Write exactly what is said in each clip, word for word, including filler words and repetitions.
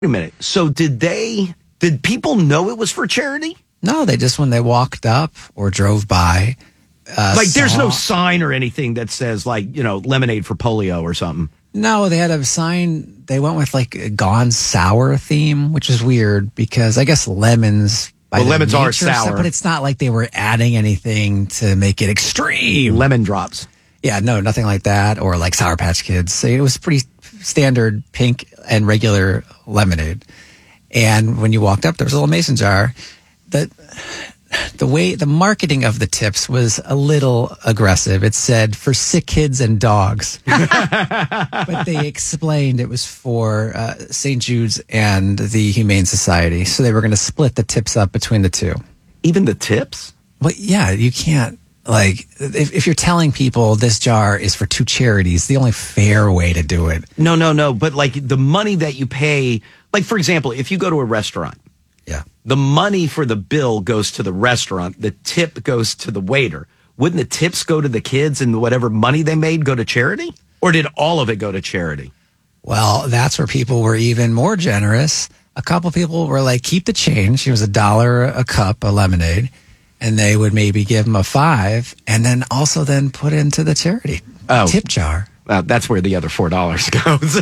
a minute. So did they, did people know it was for charity? No, they just, when they walked up or drove by. Uh, like there's saw, no sign or anything that says like, you know, lemonade for polio or something. No, they had a sign. They went with like a Gone Sour theme, which is weird because I guess lemons. By well, lemons are sour, sour. but it's not like they were adding anything to make it extreme. Lemon drops. Yeah, no, nothing like that. Or like Sour Patch Kids. So it was pretty standard pink and regular lemonade. And when you walked up, there was a little mason jar. The, the way, the marketing of the tips was a little aggressive. It said for sick kids and dogs. But they explained it was for uh, Saint Jude's and the Humane Society. So they were going to split the tips up between the two. Even the tips? Well, yeah, you can't. Like, if, if you're telling people this jar is for two charities, the only fair way to do it. No, no, no. But like the money that you pay, like, for example, if you go to a restaurant, yeah, the money for the bill goes to the restaurant. The tip goes to the waiter. Wouldn't the tips go to the kids and whatever money they made go to charity? Or did all of it go to charity? Well, that's where people were even more generous. A couple people were like, keep the change. It was a dollar a cup of lemonade. And they would maybe give them a five and then also then put into the charity oh. tip jar. Uh, that's where the other four dollars goes.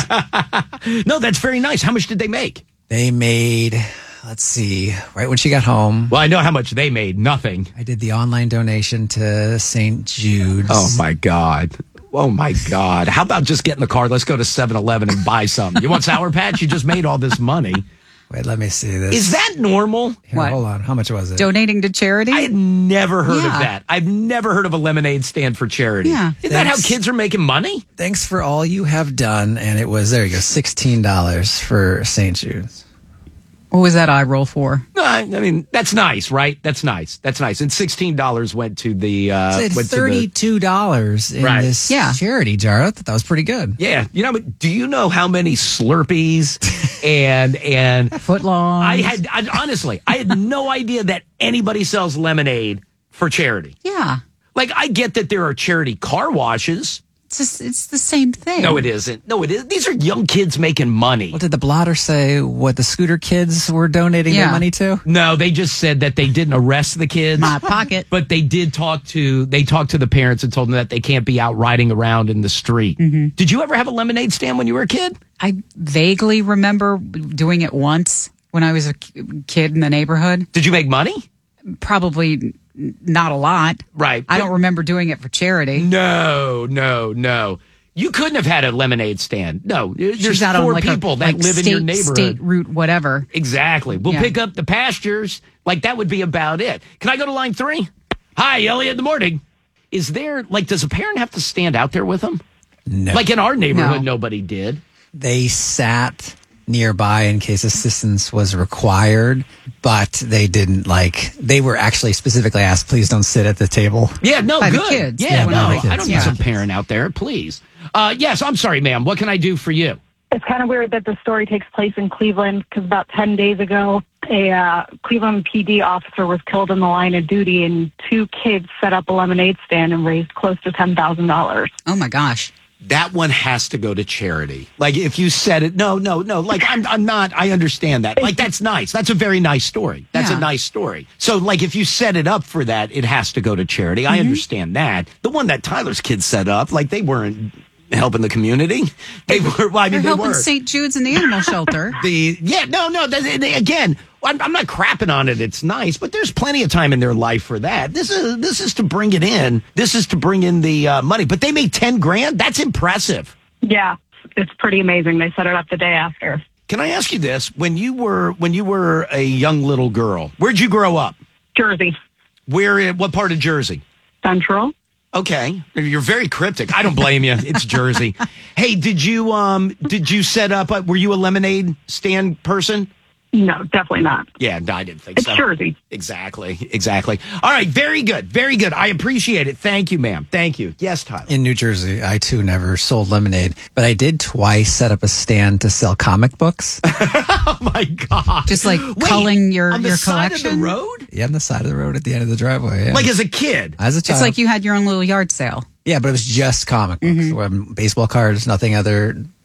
No, that's very nice. How much did they make? They made, let's see, right when she got home. Well, I know how much they made. Nothing. I did the online donation to Saint Jude's. Oh, my God. Oh, my God. How about just get in the car? Let's go to seven eleven and buy something. You want Sour Patch? You just made all this money. Wait, let me see this. Is that normal? Here, what? Hold on. How much was it? Donating to charity? I had never heard yeah. of that. I've never heard of a lemonade stand for charity. Yeah. Is that how kids are making money? Thanks for all you have done. And it was, there you go, sixteen dollars for Saint Jude's. What was that eye roll for? No, I I mean, that's nice, right? That's nice. That's nice. And sixteen dollars went to the... Uh, It went thirty-two dollars to the, in right. this Yeah. charity jar. I thought that was pretty good. Yeah. You know, but do you know how many Slurpees and... and Footlongs. I had, I, honestly, I had no idea that anybody sells lemonade for charity. Yeah. Like, I get that there are charity car washes. It's just, it's the same thing. No, it isn't. No, it isn't. These are young kids making money. What did the blotter say? What the scooter kids were donating Yeah. their money to? No, they just said that they didn't arrest the kids. My pocket. But they did talk to, they talked to the parents and told them that they can't be out riding around in the street. Mm-hmm. Did you ever have a lemonade stand when you were a kid? I vaguely remember doing it once when I was a kid in the neighborhood. Did you make money? Probably not a lot. Right. I don't remember doing it for charity. No, no, no. You couldn't have had a lemonade stand. No, there's She's out four on like people a, that like live state, in your neighborhood. State route, whatever. Exactly. We'll Yeah. pick up the pastures. Like, that would be about it. Can I go to line three? Hi, Elliot in the morning. Is there, like, does a parent have to stand out there with them? No. Like in our neighborhood, No. nobody did. They sat nearby in case assistance was required, but they didn't like, they were actually specifically asked, please don't sit at the table. Yeah, no, By the good. kids. Yeah, Yeah, no, by the I kids, don't need yeah. some parent out there, please. Uh, yes, I'm sorry, ma'am. What can I do for you? It's kind of weird that the story takes place in Cleveland because about ten days ago, a uh, Cleveland P D officer was killed in the line of duty, and two kids set up a lemonade stand and raised close to ten thousand dollars. Oh, my gosh. That one has to go to charity. Like, if you said it, no, no, no. Like, I'm, I'm not, I understand that. Like, that's nice. That's a very nice story. That's Yeah. a nice story. So, like, if you set it up for that, it has to go to charity. Mm-hmm. I understand that. The one that Tyler's kids set up, like, they weren't helping the community. They were, well, I mean, They're they helping were. Saint Jude's and the animal shelter. The yeah no no that, they, again I'm, I'm not crapping on it. It's nice, but there's plenty of time in their life for that. This is this is to bring it in. This is to bring in the uh, money. But they made ten grand. That's impressive. Yeah, it's pretty amazing. They set it up the day after. Can I ask you this? When you were when you were a young little girl, where'd you grow up? Jersey, Where? What part of Jersey? Central. Okay, you're very cryptic. I don't blame you. It's Jersey. Hey, did you um did you set up? A, were you a lemonade stand person? No, definitely not. Yeah, no, I didn't think It's so. Jersey. Exactly, exactly. All right, very good, very good. I appreciate it. Thank you, ma'am. Thank you. Yes, Tyler. In New Jersey, I too never sold lemonade, but I did twice set up a stand to sell comic books. Oh my God! Just like Wait, culling your, on the your side collection. of the road, Yeah, on the side of the road at the end of the driveway. Yeah. like as a kid. As a child. It's like you had your own little yard sale. Yeah, but it was just comic books. Mm-hmm. Um, Baseball cards, nothing other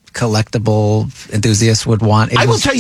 collectible enthusiast would want. It I will was tell you